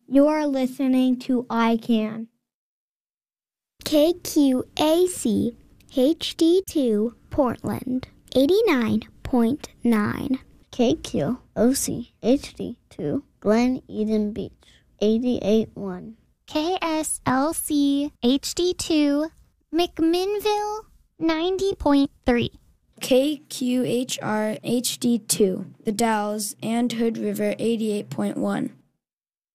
You are listening to ICANN. KQAC HD2 Portland 89.9. KQOC HD2 Glen Eden Beach 88.1. KSLC HD2 McMinnville 90.3. KQHR HD2 The Dalles and Hood River 88.1.